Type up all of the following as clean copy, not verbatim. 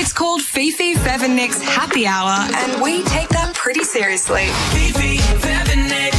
It's called Fifi, Fev and Nick's Happy Hour, and we take that pretty seriously. Fifi, Fev and Nick.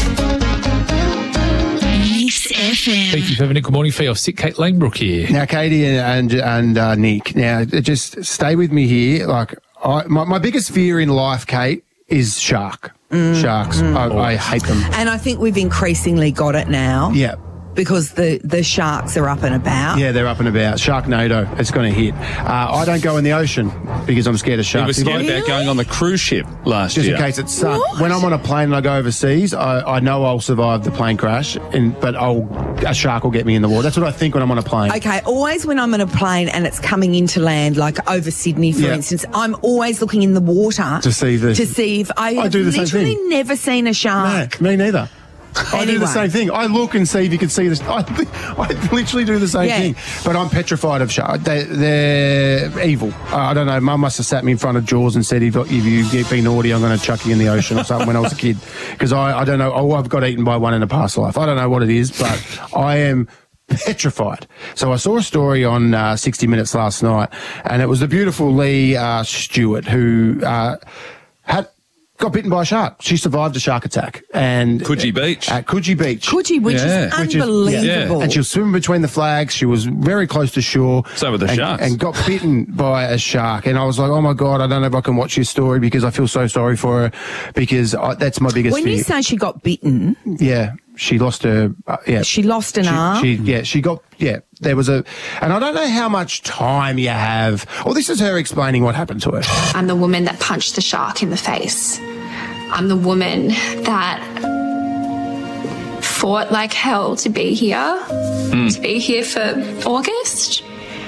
Mix FM. Fifi, Fev and Nick, good morning for your sick Kate Lanebrook here. Now, Katie and Nick, now just stay with me here. Like, my biggest fear in life, Kate, is sharks. I hate them. And I think we've increasingly got it now. Yeah. Because the sharks are up and about. Yeah, they're up and about. Sharknado, it's going to hit. I don't go in the ocean because I'm scared of You sharks. were scared about going on the cruise ship last Just year. in case it's sunk. What? When I'm on a plane and I go overseas, I know I'll survive the plane crash, but a shark will get me in the water. That's what I think when I'm on a plane. Okay, always when I'm on a plane and it's coming into land, like over Sydney, for instance, I'm always looking in the water To see if I have do the same literally thing. never seen a shark. No, me neither. I do the Anyway. same thing. I look and see if you can see this. I literally do the same thing. But I'm petrified of sharks. They're evil. I don't know. Mum must have sat me in front of Jaws and said, if you get be naughty, I'm going to chuck you in the ocean or something when I was a kid. Because I don't know. Oh, I've got eaten by one in a past life. I don't know what it is, but I am petrified. So I saw a story on 60 Minutes last night, and it was the beautiful Lee Stewart who got bitten by a shark. She survived a shark attack. And Coogee Beach. At Coogee Beach. Coogee, which Yeah. is Which is- unbelievable. yeah. And she was swimming between the flags. She was very close to shore. So were the sharks. And got bitten by a shark. And I was like, oh my God, I don't know if I can watch this story because I feel so sorry for her because that's my biggest When fear. you say she got bitten, Yeah. She lost her, she lost an arm. There was and I don't know how much time you have. Well, this is her explaining what happened to her. I'm the woman that punched the shark in the face. I'm the woman that fought like hell to be here, for August.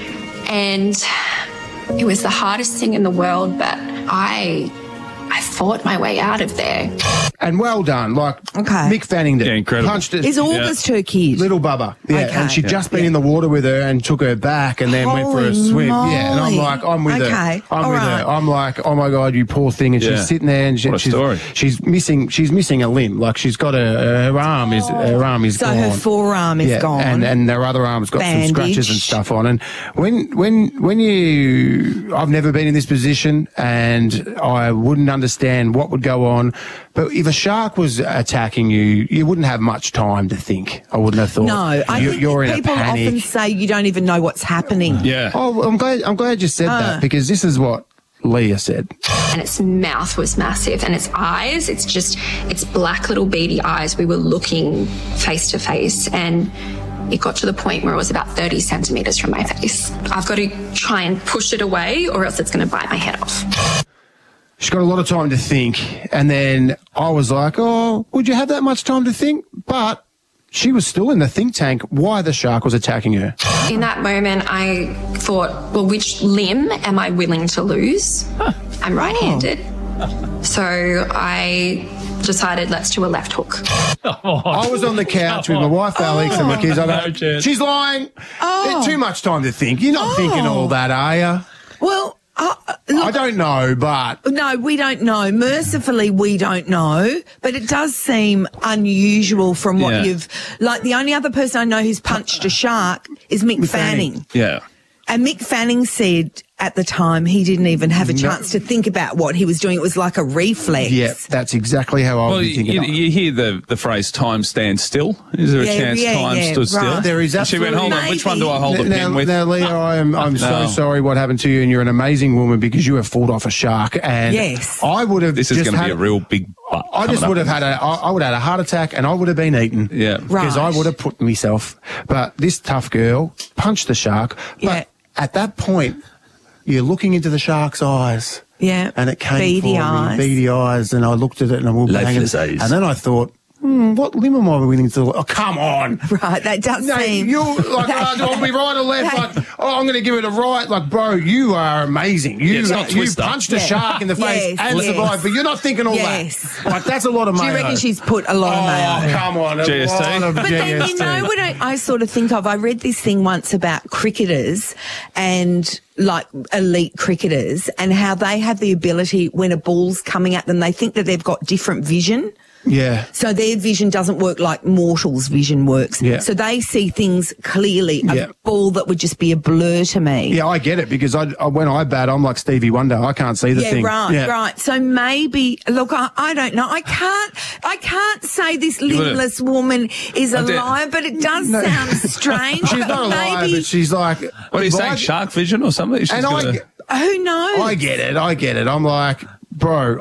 And it was the hardest thing in the world, but I fought my way out of there. And well done. Like, Okay. Mick Fanning did. Yeah, incredible. Punched it. Is August her kid? Little Bubba. Yeah. Okay. And she'd just been in the water with her and took her back and then went for a Holy swim. Yeah. And I'm moly. like, I'm with her. Okay. I'm All with right. her. I'm like, oh my God, you poor thing. And Yeah. she's sitting there and What a story. she's missing a limb. Like she's got her arm is So gone. her forearm is gone. And her other arm's got Bandage. some scratches and stuff on. And when I've never been in this position and I wouldn't understand what would go on. But if a shark was attacking you, you wouldn't have much time to think. I wouldn't have thought. No, I think you're in a people panic. often say you don't even know what's happening. Yeah. Oh, I'm glad you said that because this is what Leah said. And its mouth was massive, and its eyes, its black little beady eyes. We were looking face to face, and it got to the point where it was about 30 centimetres from my face. I've got to try and push it away or else it's going to bite my head off. She's got a lot of time to think. And then I was like, oh, would you have that much time to think? But she was still in the think tank why the shark was attacking her. In that moment, I thought, well, which limb am I willing to lose? I'm right-handed. So I decided, let's do a left hook. I was on the couch with my wife, Alex, and my kids. I No go, chance. she's lying. There's too much time to think. You're not thinking all that, are you? Well, I don't know, but no, we don't know. Mercifully, we don't know. But it does seem unusual from what Yeah. you've... Like, the only other person I know who's punched a shark is Mick Fanning. Yeah. And Mick Fanning said at the time he didn't even have a chance to think about what he was doing. It was like a reflex. yeah, that's exactly how I Well, was thinking. you hear the phrase "time stands still." Is there a chance time stood still? right. There is And she went, hold on, which one do I hold the now, pen with? now, Leah, I'm so No. sorry what happened to you, and you're an amazing woman because you have fought off a shark. And Yes. I would have. This is just going to be had- a real big butt. I just coming would up. have I would have had a heart attack and I would have been eaten. Yeah. Because I Right. would have put myself. But this tough girl punched the shark. Yeah. But at that point, you're looking into the shark's eyes. Yeah. And it came Beady for eyes. me, beady eyes, and I looked at it and I was Lifeless eyes. And then I thought, what limb am I willing to? Oh, come on. Right, that does No, seem... you're like, I'll be right or left. Like, oh, I'm going to give it a right. Like, bro, you are amazing. You, it's not you Twister. punched a shark in the face Yes, and yes. survived, but you're not thinking all Yes. that. Like, that's a lot of Do mayo. you reckon she's put a lot of mayo? Oh, come on. a GST? lot of But then, you GST. know what I sort of think of? I read this thing once about cricketers and like elite cricketers and how they have the ability when a ball's coming at them, they think that they've got different vision. Yeah. So their vision doesn't work like mortals' vision works. Yeah. So they see things clearly. Yeah. A ball that would just be a blur to me. Yeah, I get it because when I bat, I'm like Stevie Wonder. I can't see the thing. Right. So maybe, look, I don't know. I can't say this limbless woman is a liar, but it does sound strange. She's not a liar, but she's like... What are you saying, shark vision or something? Who knows? I get it. I'm like, bro,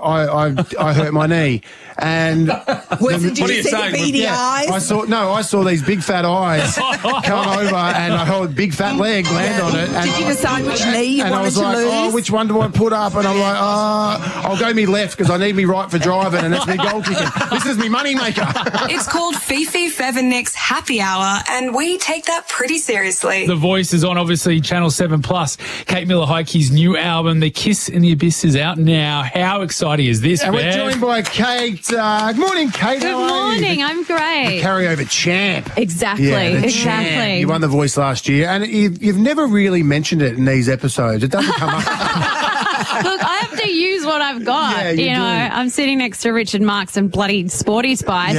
I hurt my knee. And did you see the beady eyes? I saw these big fat eyes come over, and I held a big fat leg land on it. And did you decide which knee you wanted to lose? And I was like, oh, which one do I put up? And I'm like, I'll go me left because I need me right for driving, and that's me goal kicking. This is me money maker. It's called Fifi, Fev and Nick's Happy Hour, and we take that pretty seriously. The Voice is on, obviously, Channel 7+. Kate Miller-Heidke's new album, The Kiss in the Abyss, is out now. How exciting is this, And we're joined by Kate. Good morning, Kate. Good morning. I'm great. The carryover champ. Exactly. Yeah, champ. You won The Voice last year, and you've never really mentioned it in these episodes. It doesn't come up. Look, I have to use what I've got. Yeah, you know, I'm sitting next to Richard Marx and bloody Sporty Spice.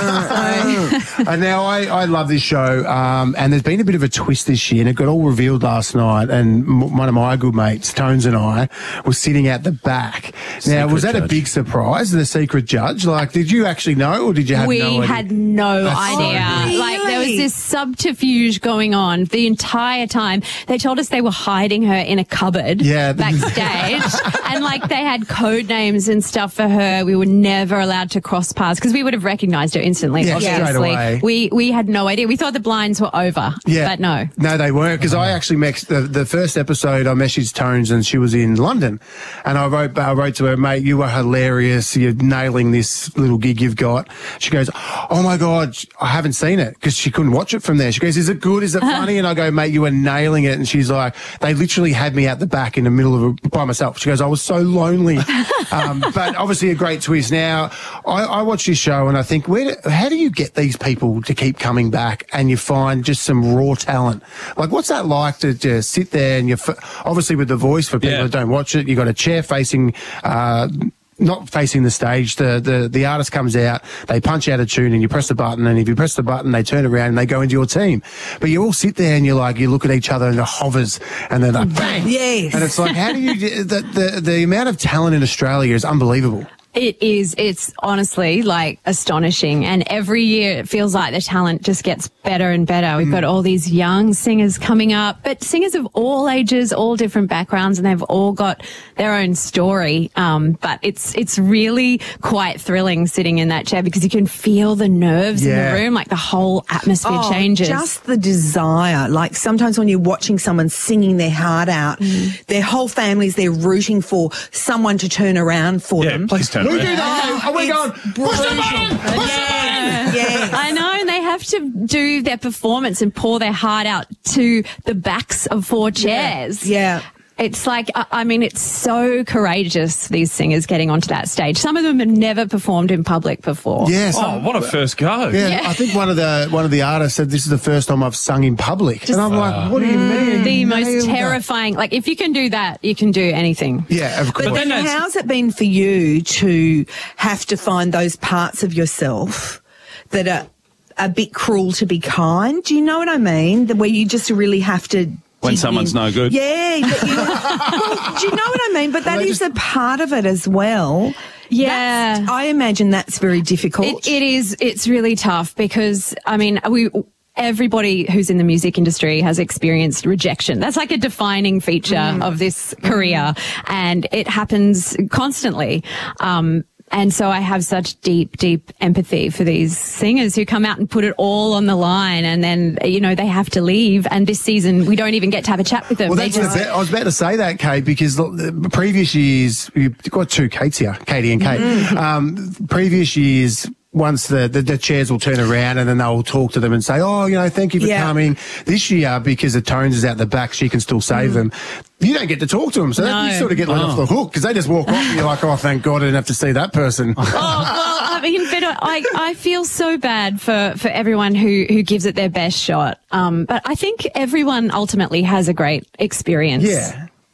Yeah. And now I love this show, and there's been a bit of a twist this year, and it got all revealed last night, and one of my good mates, Tones, and I were sitting at the back. Now, was that a big surprise, the secret judge? Like, did you actually know, or did you have no idea? We had no idea. Really? Like, there was this subterfuge going on the entire time. They told us they were hiding her in a cupboard backstage. And, like, they had code names and stuff for her. We were never allowed to cross paths because we would have recognised her instantly, obviously. Straight away. We had no idea. We thought the blinds were over, but no. No, they weren't, because I actually the first episode, I messaged Tones, and she was in London, and I wrote to her, mate, you are hilarious. You're nailing this little gig you've got. She goes, oh my God, I haven't seen it, because she couldn't watch it from there. She goes, is it good? Is it funny? And I go, mate, you are nailing it. And she's like, they literally had me at the back in the middle of it by myself. She goes, I was so lonely. But obviously a great twist. Now, I watch this show and I think, how do you get these people to keep coming back and you find just some raw talent? Like, what's that like to just sit there and obviously with The Voice, for people that don't watch it, you got a chair facing, not facing the stage. The artist comes out, they punch out a tune, and you press the button, and if you press the button, they turn around and they go into your team. But you all sit there and you look at each other and it hovers, and then like bang. Yes. And it's like, how do you the amount of talent in Australia is unbelievable. It is. It's honestly like astonishing. And every year it feels like the talent just gets better and better. We've got all these young singers coming up, but singers of all ages, all different backgrounds, and they've all got their own story. But it's really quite thrilling sitting in that chair because you can feel the nerves in the room, like the whole atmosphere changes. Just the desire. Like sometimes when you're watching someone singing their heart out, their whole family's there rooting for someone to turn around for them. Please turn around. We do that. Are we going, push the button! Push the button! Yes. I know, and they have to do their performance and pour their heart out to the backs of 4 chairs. Yeah. It's like, I mean, it's so courageous, these singers getting onto that stage. Some of them have never performed in public before. Yes. Oh, what a first go. Yeah. I think one of the artists said, this is the first time I've sung in public. And I'm like, what do you mean? The most terrifying. Like, if you can do that, you can do anything. Yeah, of course. But then how's it been for you to have to find those parts of yourself that are a bit cruel to be kind? Do you know what I mean? Where you just really have to... When someone's no good. Yeah. Well, do you know what I mean? But that is a part of it as well. Yeah. I imagine that's very difficult. It is. It's really tough because, I mean, everybody who's in the music industry has experienced rejection. That's like a defining feature of this career, and it happens constantly. And so I have such deep, deep empathy for these singers who come out and put it all on the line, and then, you know, they have to leave. And this season, we don't even get to have a chat with them. Well, I was about to say that, Kate, because the previous years, you've got 2 Kates here, Katie and Kate. Previous years, once the chairs will turn around and then they'll talk to them and say, oh, you know, thank you for coming. This year, because the Tones is out the back, she can still save them. You don't get to talk to them, so you sort of get let off the hook because they just walk off and you're like, oh, thank God I didn't have to see that person. Oh, well, I mean, but I feel so bad for everyone who gives it their best shot. But I think everyone ultimately has a great experience. Yeah.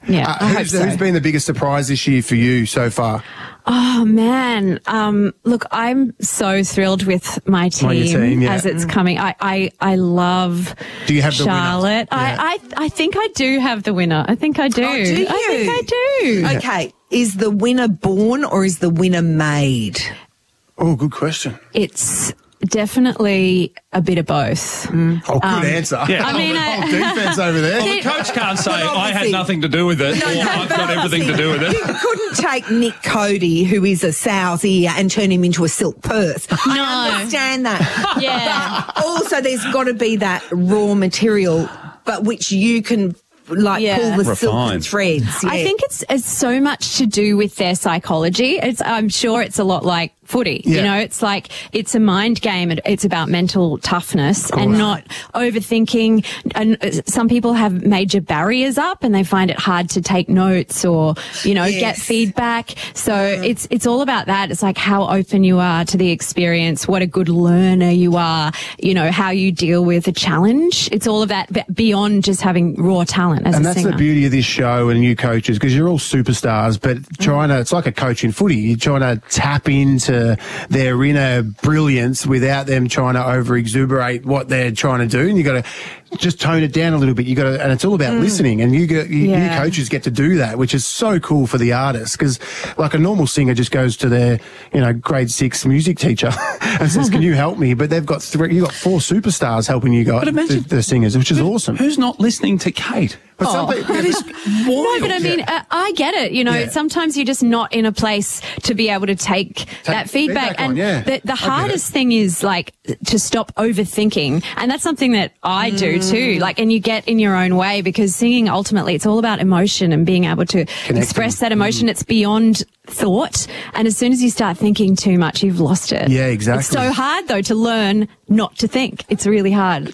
Yeah, I hope so. Who's been the biggest surprise this year for you so far? Oh, man. Look, I'm so thrilled with my team, as it's coming. I love Do you have the Charlotte. winner? Yeah. I think I do have the winner. I think I do. Oh, do you? I think I do. Okay. Is the winner born or is the winner made? Oh, good question. It's definitely a bit of both. Oh, good answer. Yeah. I mean, Oh, defense over there. Well, the coach can't say, I had nothing to do with it, or I've got everything to do with it. You couldn't take Nick Cody, who is a sow's ear, and turn him into a silk purse. I understand that. Yeah. But also, there's got to be that raw material, but which you can pull the silken threads. Yeah. I think it's so much to do with their psychology. I'm sure it's a lot like footy. Yeah. You know, it's like it's a mind game. It's about mental toughness and not overthinking. And some people have major barriers up and they find it hard to take notes or, you know, get feedback. So it's all about that. It's like how open you are to the experience, what a good learner you are, you know, how you deal with a challenge. It's all of that beyond just having raw talent as a singer. And that's the beauty of this show and you coaches, because you're all superstars, but it's like a coach in footy. You're trying to tap into their inner brilliance without them trying to over exuberate what they're trying to do. And you got to just tone it down a little bit. And it's all about listening. And you coaches get to do that, which is so cool for the artist. Because like a normal singer just goes to their, grade 6 music teacher and says, "Can you help me?" But they've got 4 superstars helping you guys, the singers, which is awesome. Who's not listening to Kate? But that is wild. No, but I mean, I get it. Sometimes you're just not in a place to be able to take that feedback. On, the hardest thing is like to stop overthinking. And that's something that I do too. Like, and you get in your own way because singing ultimately it's all about emotion and being able to express that emotion. It's beyond thought. And as soon as you start thinking too much, you've lost it. Yeah, exactly. It's so hard though to learn not to think. It's really hard.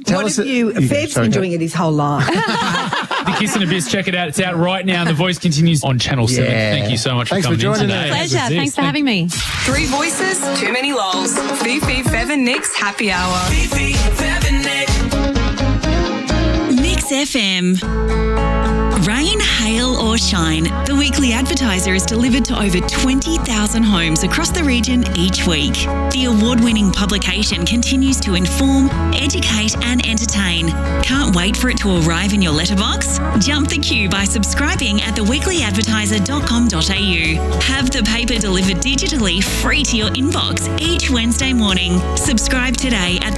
Fev's been doing it his whole life. The Kiss and Abyss, check it out. It's out right now. The Voice continues on Channel 7. Thank you so much for coming in today. Pleasure. Thanks for having me. 3 voices, too many lols. Fifi, Fev and Nick's Happy Hour. Fifi, Fev and Nick. Mix FM. Rain, hail or shine, the Weekly Advertiser is delivered to over 20,000 homes across the region each week. The award-winning publication continues to inform, educate and entertain. Can't wait for it to arrive in your letterbox? Jump the queue by subscribing at theweeklyadvertiser.com.au. Have the paper delivered digitally free to your inbox each Wednesday morning. Subscribe today at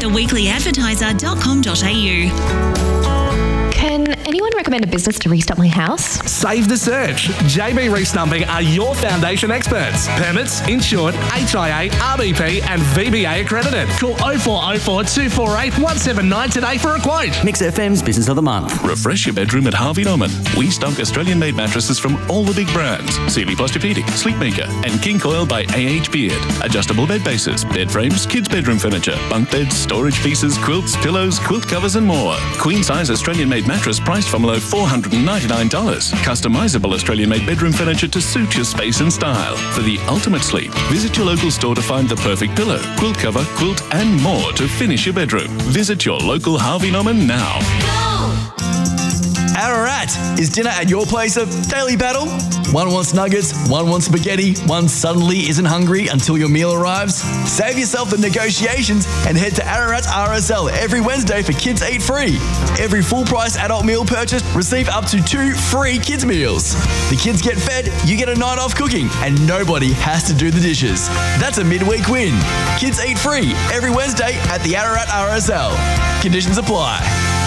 theweeklyadvertiser.com.au. Can anyone recommend a business to restock my house? Save the search. JB Restumping are your foundation experts. Permits, insured, HIA, RBP and VBA accredited. Call 0404 248 179 today for a quote. Mix FM's Business of the Month. Refresh your bedroom at Harvey Norman. We stock Australian-made mattresses from all the big brands. Sealy Posturepedic, Sleepmaker and King Coil by AH Beard. Adjustable bed bases, bed frames, kids' bedroom furniture, bunk beds, storage pieces, quilts, pillows, quilt covers and more. Queen-size Australian-made mattress priced from below $499. Customizable Australian-made bedroom furniture to suit your space and style. For the ultimate sleep, visit your local store to find the perfect pillow, quilt cover, quilt and more to finish your bedroom. Visit your local Harvey Norman now. Ararat, is dinner at your place a daily battle? One wants nuggets, one wants spaghetti, one suddenly isn't hungry until your meal arrives? Save yourself the negotiations and head to Ararat's RSL every Wednesday for Kids Eat Free. Every full-price adult meal purchase, receive up to 2 free kids meals. The kids get fed, you get a night off cooking, and nobody has to do the dishes. That's a midweek win. Kids Eat Free every Wednesday at the Ararat RSL. Conditions apply.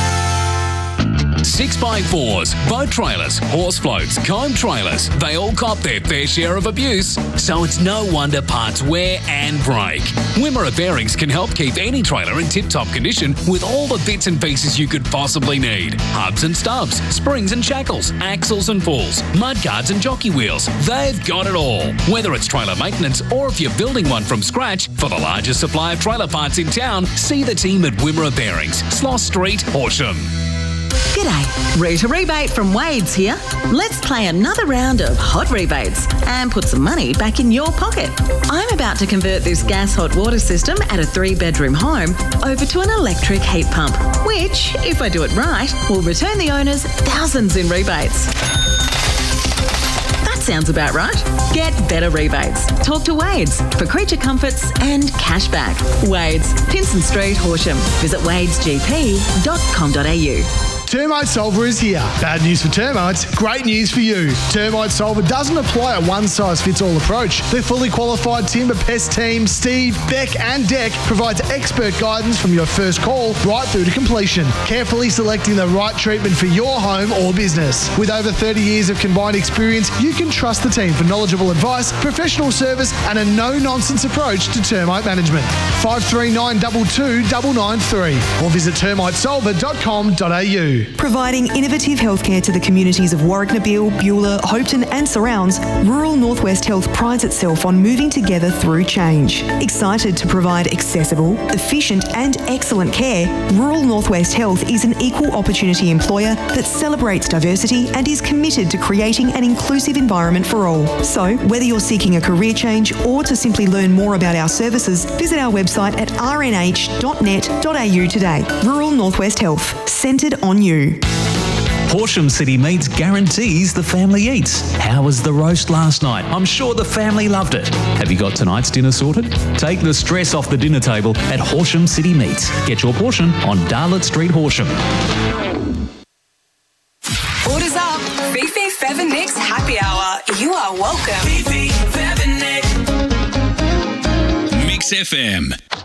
6x4s, boat trailers, horse floats, comb trailers, they all cop their fair share of abuse. So it's no wonder parts wear and break. Wimmera Bearings can help keep any trailer in tip-top condition with all the bits and pieces you could possibly need. Hubs and stubs, springs and shackles, axles and pulls, mudguards and jockey wheels. They've got it all. Whether it's trailer maintenance or if you're building one from scratch, for the largest supply of trailer parts in town, see the team at Wimmera Bearings, Sloss Street, Horsham. G'day, Rita Rebate from Wade's here. Let's play another round of hot rebates and put some money back in your pocket. I'm about to convert this gas hot water system at a 3-bedroom home over to an electric heat pump, which, if I do it right, will return the owners thousands in rebates. sounds about right. Get better rebates. Talk to Wade's for creature comforts and cashback. Wade's, Pinson Street, Horsham. Visit wadesgp.com.au. Termite Solver is here. Bad news for termites, great news for you. Termite Solver doesn't apply a one-size-fits-all approach. Their fully qualified timber pest team, Steve, Beck and Deck, provides expert guidance from your first call right through to completion, carefully selecting the right treatment for your home or business. With over 30 years of combined experience, you can trust the team for knowledgeable advice, professional service and a no-nonsense approach to termite management. 539 22 993 or visit termitesolver.com.au. Providing innovative healthcare to the communities of Warwick-Nabil, Beulah, Hopetoun and surrounds, Rural Northwest Health prides itself on moving together through change. Excited to provide accessible, efficient and excellent care, Rural Northwest Health is an equal opportunity employer that celebrates diversity and is committed to creating an inclusive environment for all. So, whether you're seeking a career change or to simply learn more about our services, visit our website at rnh.net.au today. Rural Northwest Health, centred on you. Horsham City Meats guarantees the family eats. How was the roast last night? I'm sure the family loved it. Have you got tonight's dinner sorted? Take the stress off the dinner table at Horsham City Meats. Get your portion on Darlett Street, Horsham. Orders up. Fifi, Fev and Nick's Happy Hour. You are welcome. Fifi, Fev and Nick. Mix FM.